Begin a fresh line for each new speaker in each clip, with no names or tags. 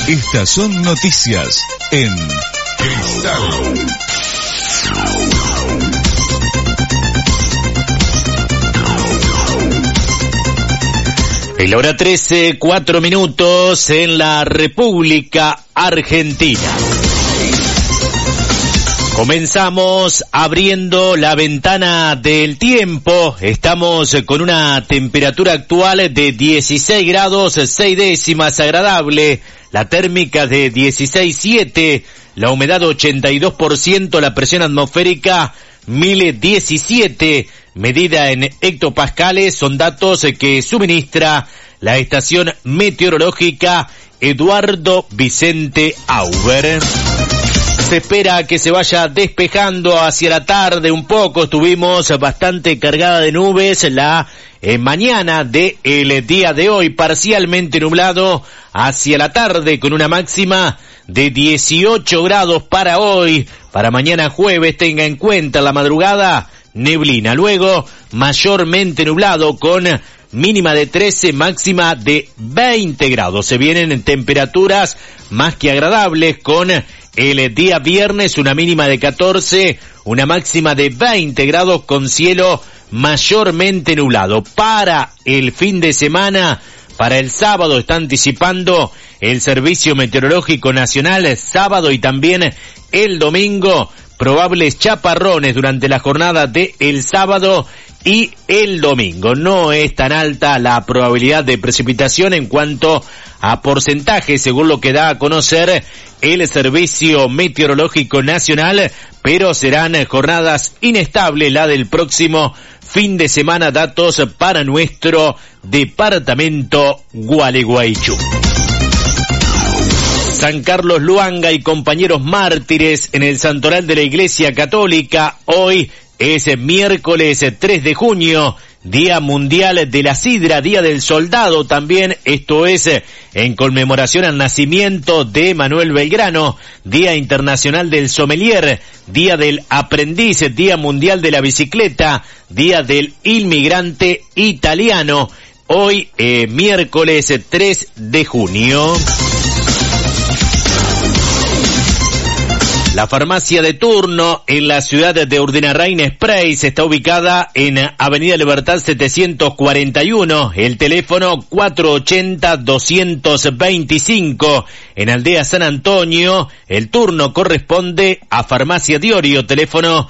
Estas son noticias en Cristal.
En la hora 13, 4 minutos en la República Argentina. Comenzamos abriendo la ventana del tiempo. Estamos con una temperatura actual de 16 grados 6 décimas, agradable. La térmica de 16,7, la humedad 82%, la presión atmosférica 1017, medida en hectopascales. Son datos que suministra la estación meteorológica Eduardo Vicente Auber. Se espera que se vaya despejando hacia la tarde un poco. Estuvimos bastante cargada de nubes la mañana del día de hoy, parcialmente nublado hacia la tarde con una máxima de 18 grados para hoy. Para mañana jueves, tenga en cuenta la madrugada, neblina. Luego, mayormente nublado con mínima de 13, máxima de 20 grados. Se vienen temperaturas más que agradables con el día viernes, una mínima de 14, una máxima de 20 grados con cielo mayormente nublado. Para el fin de semana, para el sábado, está anticipando el Servicio Meteorológico Nacional, sábado y también el domingo, probables chaparrones durante la jornada de el sábado y el domingo. No es tan alta la probabilidad de precipitación en cuanto a porcentaje, según lo que da a conocer el Servicio Meteorológico Nacional, pero serán jornadas inestables la del próximo fin de semana. Datos para nuestro departamento Gualeguaychú. San Carlos Luanga y compañeros mártires en el Santoral de la Iglesia Católica. Hoy es miércoles 3 de junio, Día Mundial de la Sidra, Día del Soldado también. Esto es en conmemoración al nacimiento de Manuel Belgrano. Día Internacional del Sommelier, Día del Aprendiz, Día Mundial de la Bicicleta, Día del Inmigrante Italiano. Hoy miércoles 3 de junio. La farmacia de turno en la ciudad de Urdenarrain Sprays está ubicada en Avenida Libertad 741, el teléfono 480-225. En Aldea San Antonio, el turno corresponde a Farmacia Diorio, teléfono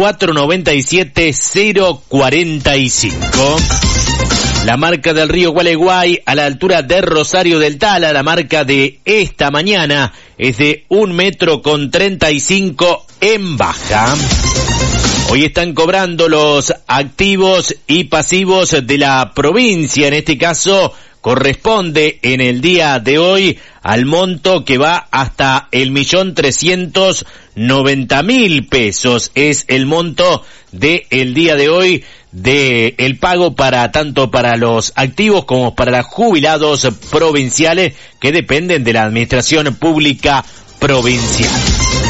497-045. La marca del río Gualeguay a la altura de Rosario del Tala, la marca de esta mañana es de 1,35 m en baja. Hoy están cobrando los activos y pasivos de la provincia, en este caso corresponde en el día de hoy al monto que va hasta 1.390.000 pesos. Es el monto del día de hoy de el pago para tanto para los activos como para los jubilados provinciales que dependen de la administración pública provincial.